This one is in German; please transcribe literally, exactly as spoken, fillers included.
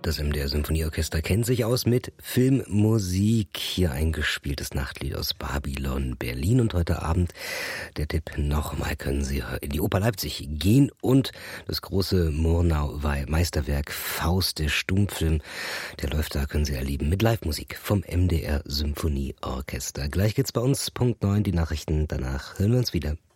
Das M D R Symphonieorchester kennt sich aus mit Filmmusik. Hier ein gespieltes Nachtlied aus Babylon, Berlin. Und heute Abend der Tipp nochmal, können Sie in die Oper Leipzig gehen und das große Murnau-Meisterwerk Faust, der Stummfilm, der läuft da, können Sie erleben, mit Live-Musik vom M D R Symphonieorchester. Gleich geht's bei uns, Punkt neun, die Nachrichten. Danach hören wir uns wieder.